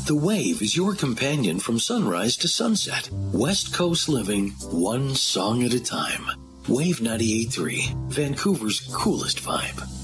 The Wave is your companion from sunrise to sunset. West Coast living, one song at a time. Wave 98.3, Vancouver's coolest vibe.